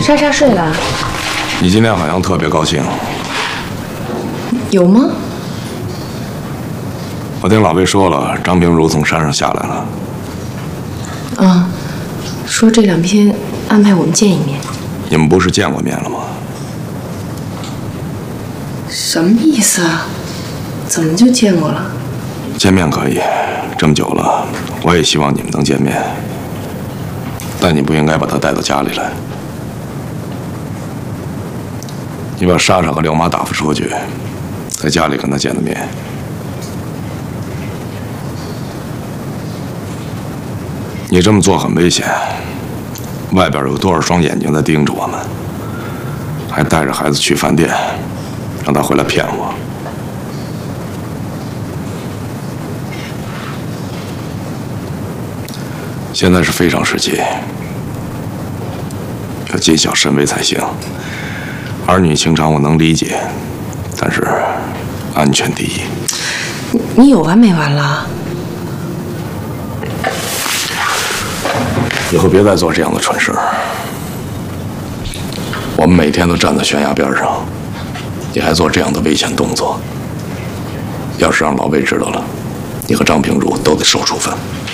莎莎睡了。 你今天好像特别高兴。 有吗？ 我听老魏说了，张平如从山上下来了。 啊，说这2天安排我们见一面。 你们不是见过面了吗？ 什么意思啊？怎么就见过了？ 见面可以，这么久了，我也希望你们能见面。但你不应该把他带到家里来。你把莎莎和廖妈打发出去，在家里跟他见的面。你这么做很危险，外边有多少双眼睛在盯着我们，还带着孩子去饭店，让他回来骗我。现在是非常时期，要谨小慎微才行。儿女情长我能理解，但是安全第一。 你有完没完了？ 以后别再做这样的蠢事。我们每天都站在悬崖边上，你还做这样的危险动作，要是让老魏知道了，你和张平如都得受处分。